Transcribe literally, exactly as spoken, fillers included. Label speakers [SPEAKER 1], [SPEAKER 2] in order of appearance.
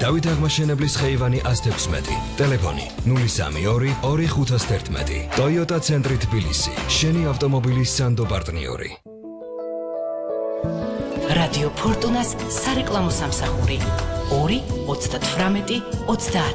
[SPEAKER 1] დავით აღმაშენებლის ხეივანი ას თექვსმეტი. ტელეფონი ნული სამი ორი ორი ხუთას ერთმეტი. Toyota ცენტრი თბილისი. შენი ავტომობილის სანდო პარტნიორი.
[SPEAKER 2] რადიო ფორტუნას სარეკლამო სამსახური ორი ოცდათვრამეტი ოცდაათი